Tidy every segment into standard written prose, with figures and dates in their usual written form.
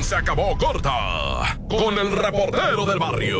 se acabó corta con el reportero del barrio.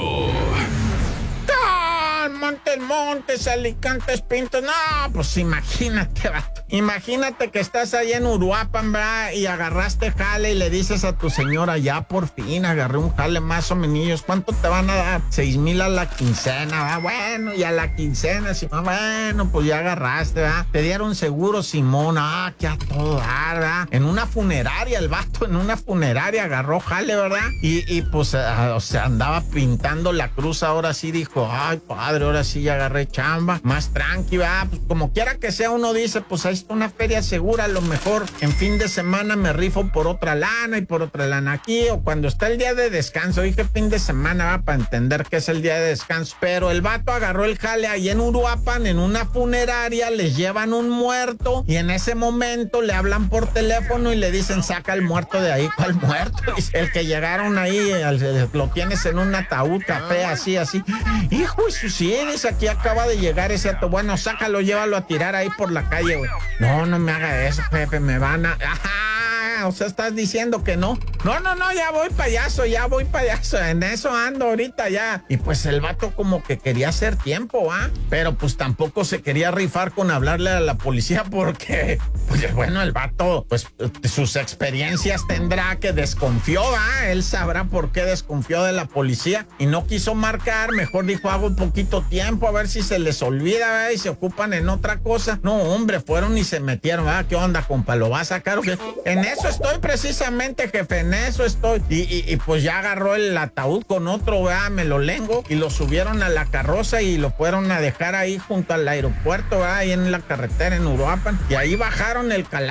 Montes, Alicantes, Pintos. No, pues imagínate, vato. Imagínate que estás allá en Uruapan, ¿verdad? Y agarraste jale y le dices a tu señora, ya por fin agarré un jale más o menos. ¿Cuánto te van a dar? 6,000 a la quincena, ¿verdad? Bueno, y a la quincena, Simón, bueno, pues ya agarraste, ¿verdad? Te dieron seguro, Simón, que a todo dar, ¿verdad? En una funeraria, el vato en una funeraria agarró jale, ¿verdad? Y pues, o sea, andaba pintando la cruz, ahora sí dijo, ay, padre, ahora sí ya agarré chamba, más tranqui, ¿verdad? Pues como quiera que sea, uno dice, pues ahí está una feria segura, a lo mejor en fin de semana me rifo por otra lana y por otra lana aquí, o cuando está el día de descanso, dije fin de semana, va, para entender que es el día de descanso, pero el vato agarró el jale ahí en Uruapan, en una funeraria, les llevan un muerto, y en ese momento le hablan por teléfono y le dicen, saca el muerto de ahí. ¿Cuál muerto? El que llegaron ahí, lo tienes en un ataúd café, así, hijo, eso sí, dice, aquí acaba de llegar ese ato, bueno, sácalo, llévalo a tirar ahí por la calle, güey. No me haga eso, jefe, me van a... Ajá, o sea, estás diciendo que no. No, ya voy payaso, en eso ando ahorita ya. Y pues el vato como que quería hacer tiempo, pero pues tampoco se quería rifar con hablarle a la policía porque, pues bueno, el vato, pues sus experiencias tendrá, que desconfió, él sabrá por qué desconfió de la policía y no quiso marcar, mejor dijo, hago un poquito tiempo a ver si se les olvida, y se ocupan en otra cosa. No, hombre, fueron y se metieron, ¿qué onda, compa? ¿Lo va a sacar o qué? En eso estoy precisamente, jefe, en eso estoy. Y pues ya agarró el ataúd con otro, me lo lengo, y lo subieron a la carroza y lo fueron a dejar ahí junto al aeropuerto, ahí en la carretera en Uruapan, y ahí bajaron el